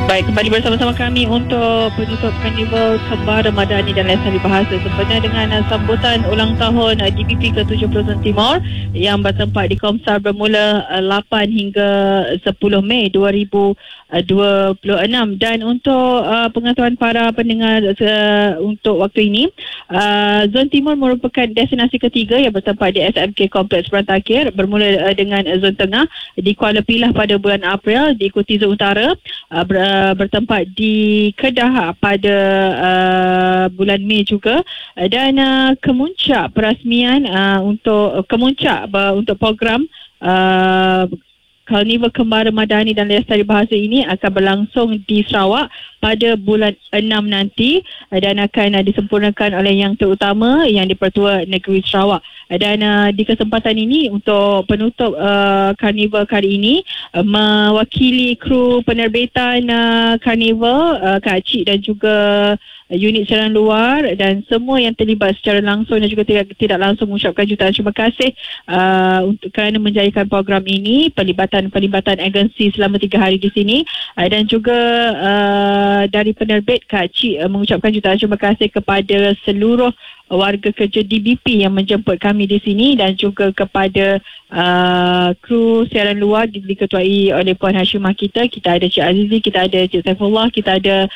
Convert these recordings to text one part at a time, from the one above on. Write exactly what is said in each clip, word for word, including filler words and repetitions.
Baik, kembali bersama-sama kami untuk penutup Karnival Kembara Madani dan Lestari Bahasa sempena dengan uh, sambutan ulang tahun uh, D B P ke tujuh puluh Zon Timur yang bertempat di Komsar bermula uh, lapan hingga sepuluh Mei dua ribu dua puluh enam. Dan untuk uh, pengetahuan para pendengar uh, untuk waktu ini, uh, Zon Timur merupakan destinasi ketiga yang bertempat di S M K Kompleks Berantakir bermula uh, dengan uh, Zon Tengah di Kuala Pilah pada bulan April, diikuti Zon Utara uh, ber, uh, bertempat di Kedah pada uh, bulan Mei juga, uh, dan uh, kemuncak perasmian uh, untuk uh, kemuncak uh, untuk program uh, Karnival Kembara Madani dan Lestari Bahasa ini akan berlangsung di Sarawak pada bulan enam nanti dan akan disempurnakan oleh Yang Terutama Yang di-Pertua Negeri Sarawak. Dan uh, di kesempatan ini untuk penutup uh, Karnival kali ini, uh, mewakili kru penerbitan uh, Karnival, uh, Kak Cik dan juga unit siaran luar dan semua yang terlibat secara langsung dan juga tidak, tidak langsung mengucapkan jutaan terima kasih uh, untuk kerana menjayakan program ini, pelibatan-pelibatan agensi selama tiga hari di sini, uh, dan juga uh, dari penerbit Kak Cik uh, mengucapkan jutaan terima kasih kepada seluruh warga kerja D B P yang menjemput kami di sini dan juga kepada uh, kru siaran luar diketuai oleh Puan Hashimah kita. Kita ada Cik Azizi, kita ada Cik Saifullah, kita ada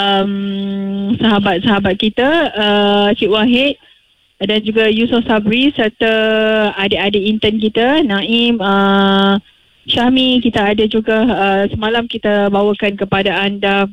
um, sahabat-sahabat kita, uh, Cik Wahid dan juga Yusof Sabri serta adik-adik intern kita, Naim, uh, Syahmi. Kita ada juga uh, semalam kita bawakan kepada anda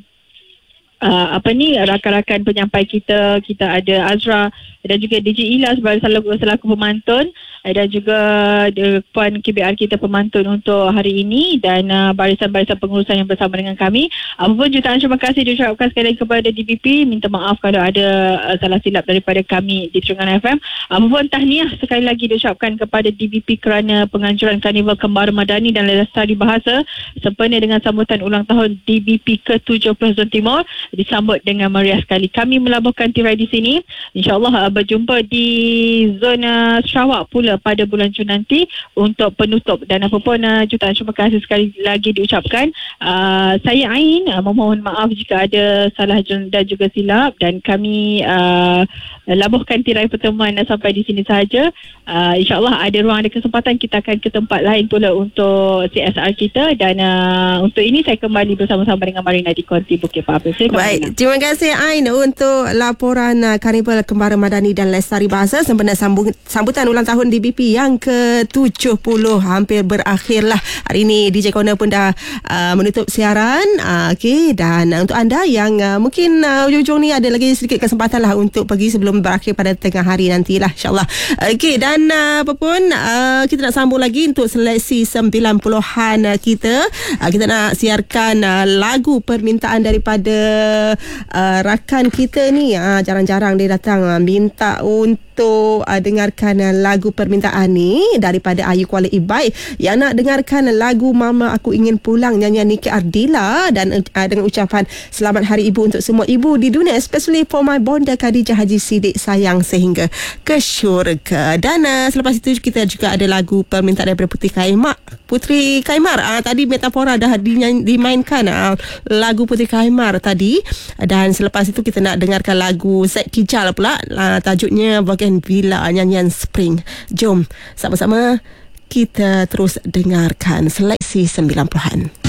Uh, apa ni rakan-rakan penyampai kita. Kita ada Azra dan juga D J Ila sebagai selaku, selaku pemantun, uh, dan juga uh, Puan K B R kita pemantun untuk hari ini, dan uh, barisan-barisan pengurusan yang bersama dengan kami. Apapun jutaan terima kasih diucapkan sekali lagi kepada D B P. Minta maaf kalau ada uh, salah silap daripada kami di Terengganu F M. Apapun tahniah sekali lagi diucapkan kepada D B P kerana penganjuran Karnival Kembara Madani dan Lestari Bahasa sempena dengan sambutan ulang tahun D B P ke tujuh puluh Zon Timur disambut dengan meriah sekali. Kami melabuhkan tirai di sini. InsyaAllah uh, berjumpa di zona Sarawak pula pada bulan Jun nanti untuk penutup. Dan apapun uh, jutaan terima kasih sekali lagi diucapkan. Uh, saya Ain, uh, memohon maaf jika ada salah dan juga silap, dan kami uh, labuhkan tirai pertemuan uh, sampai di sini sahaja. Uh, InsyaAllah ada ruang, ada kesempatan kita akan ke tempat lain pula untuk C S R kita. Dan uh, untuk ini saya kembali bersama-sama dengan Marina di Konti Bukit Papua. Baik, terima kasih Ain untuk laporan uh, Karnival Kembara Madani dan Lestari Bahasa sempena sambung, sambutan ulang tahun D B P yang ke tujuh puluh, hampir berakhirlah. Hari ini D J Corner pun dah uh, menutup siaran. Uh, Okey, dan uh, untuk anda yang uh, mungkin uh, ujung-ujung ni ada lagi sedikit kesempatan lah untuk pergi sebelum berakhir pada tengah hari nantilah, insyaAllah. Okey, dan uh, apa pun uh, kita nak sambung lagi untuk seleksi sembilan puluhan uh, kita. Uh, kita nak siarkan uh, lagu permintaan daripada Uh, rakan kita ni, uh, jarang-jarang dia datang uh, minta untuk uh, dengarkan uh, lagu permintaan ni daripada Ayu Kuala Ibai yang nak dengarkan lagu Mama Aku Ingin Pulang nyanyian Niki Ardila, dan uh, dengan ucapan selamat Hari Ibu untuk semua ibu di dunia, especially for my bonda Khadijah Haji Sidik sayang sehingga ke syurga. Dan uh, selepas itu kita juga ada lagu permintaan daripada Putri Kaimar. Putri Kaimar uh, tadi Metafora dah dinyanyi, dimainkan uh, lagu Putri Kaimar tadi. Dan selepas itu kita nak dengarkan lagu Zaid Kijal pula, uh, tajuknya Bougainvillea nyanyian Spring. Jom sama-sama kita terus dengarkan seleksi sembilan puluhan.